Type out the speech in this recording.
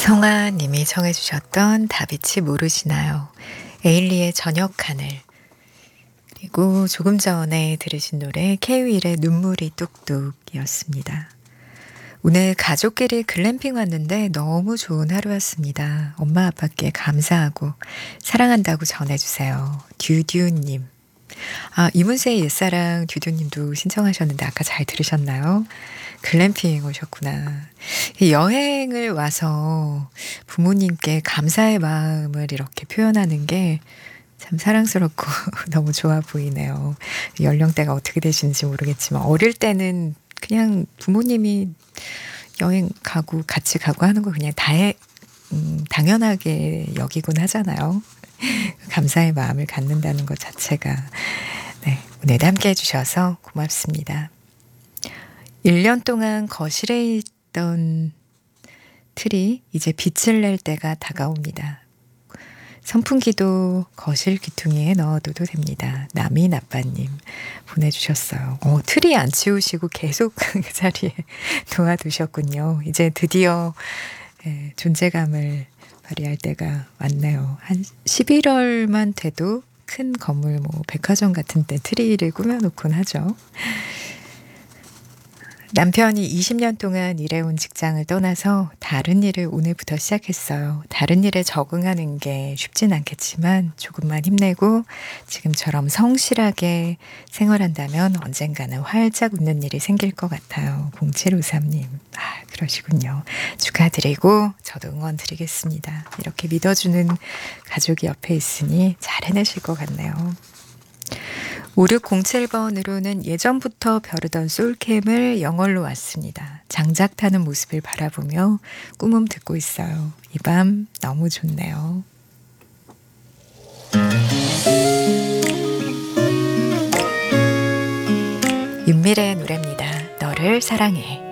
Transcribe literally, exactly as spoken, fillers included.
성아님이 청해 주셨던 다비치 모르시나요? 에일리의 저녁 하늘, 그리고 조금 전에 들으신 노래 케이윌의 눈물이 뚝뚝이었습니다. 오늘 가족끼리 글램핑 왔는데 너무 좋은 하루였습니다. 엄마 아빠께 감사하고 사랑한다고 전해주세요. 듀듀님. 아, 이문세의 옛사랑 듀듀님도 신청하셨는데 아까 잘 들으셨나요? 글램핑 오셨구나. 여행을 와서 부모님께 감사의 마음을 이렇게 표현하는 게 참 사랑스럽고 너무 좋아 보이네요. 연령대가 어떻게 되시는지 모르겠지만 어릴 때는 그냥 부모님이 여행 가고 같이 가고 하는 거 그냥 다해, 음, 당연하게 여기곤 하잖아요. 감사의 마음을 갖는다는 것 자체가. 네, 오늘도 함께 해주셔서 고맙습니다. 일 년 동안 거실에 있던 틀이 이제 빛을 낼 때가 다가옵니다. 선풍기도 거실 귀퉁이에 넣어둬도 됩니다. 남이 나빠님 보내주셨어요. 어, 틀이 안 치우시고 계속 그 자리에 놓아두셨군요. 이제 드디어 예, 존재감을 발휘할 때가 왔네요. 한 십일월만 돼도 큰 건물 뭐 백화점 같은 데 트리를 꾸며놓곤 하죠. 남편이 이십 년 동안 일해온 직장을 떠나서 다른 일을 오늘부터 시작했어요. 다른 일에 적응하는 게 쉽진 않겠지만 조금만 힘내고 지금처럼 성실하게 생활한다면 언젠가는 활짝 웃는 일이 생길 것 같아요. 공칠오삼님. 아, 그러시군요. 축하드리고 저도 응원 드리겠습니다. 이렇게 믿어주는 가족이 옆에 있으니 잘 해내실 것 같네요. 오육공칠 번으로는 예전부터 벼르던 솔캠을 영월로 왔습니다. 장작 타는 모습을 바라보며 꿈음 듣고 있어요. 이 밤 너무 좋네요. 윤미래의 노래입니다. 너를 사랑해.